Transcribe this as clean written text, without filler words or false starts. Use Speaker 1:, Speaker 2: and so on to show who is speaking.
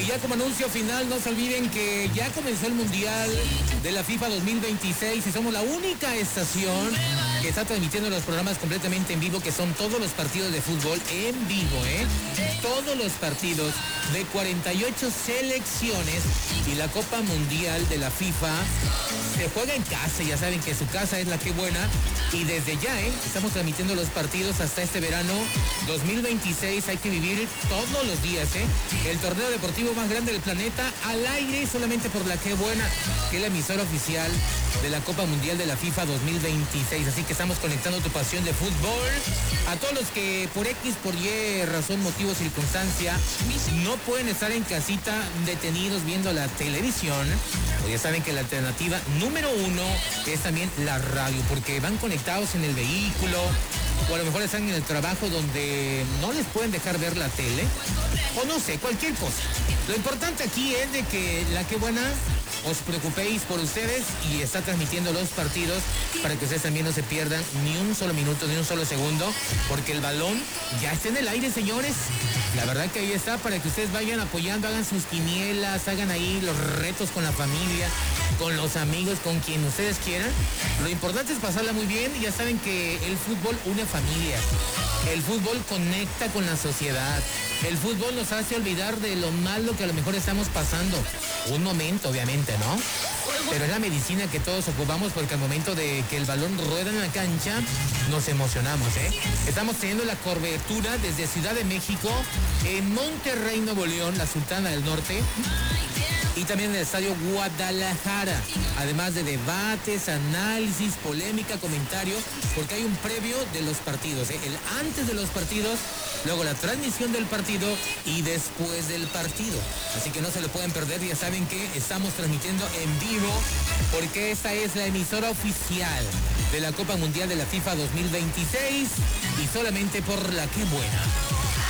Speaker 1: Y ya como anuncio final, no se olviden que ya comenzó el Mundial de la FIFA 2026 y somos la única estación que está transmitiendo los programas completamente en vivo, que son todos los partidos de fútbol en vivo, todos los partidos de 48 selecciones y la Copa Mundial de la FIFA se juega en casa. Ya saben que su casa es la que buena y desde ya, estamos transmitiendo los partidos hasta este verano 2026. Hay que vivir todos los días, el torneo deportivo más grande del planeta al aire solamente por la que buena, que es la emisora oficial de la Copa Mundial de la FIFA 2026. Así que estamos conectando tu pasión de fútbol a todos los que por X, por Y razón, motivo, circunstancia no pueden estar en casita detenidos viendo la televisión. Pues ya saben que la alternativa número uno es también la radio, porque van conectados en el vehículo o a lo mejor están en el trabajo donde no les pueden dejar ver la tele o no sé, cualquier cosa. Lo importante aquí es de que la que buena os preocupéis por ustedes y está transmitiendo los partidos para que ustedes también no se pierdan ni un solo minuto, ni un solo segundo, porque el balón ya está en el aire, señores. La verdad que ahí está para que ustedes vayan apoyando, hagan sus quinielas, hagan ahí los retos con la familia, con los amigos, con quien ustedes quieran. Lo importante es pasarla muy bien. Ya saben que el fútbol une familias, el fútbol conecta con la sociedad, el fútbol nos hace olvidar de lo malo que a lo mejor estamos pasando. Un momento, obviamente, ¿no? Pero es la medicina que todos ocupamos, porque al momento de que el balón rueda en la cancha, nos emocionamos, Estamos teniendo la cobertura desde Ciudad de México, en Monterrey, Nuevo León, la Sultana del Norte, y también en el Estadio Guadalajara, además de debates, análisis, polémica, comentario, porque hay un previo de los partidos, el antes de los partidos, luego la transmisión del partido y después del partido. Así que no se lo pueden perder. Ya saben que estamos transmitiendo en vivo, porque esta es la emisora oficial de la Copa Mundial de la FIFA 2026 y solamente por la que buena.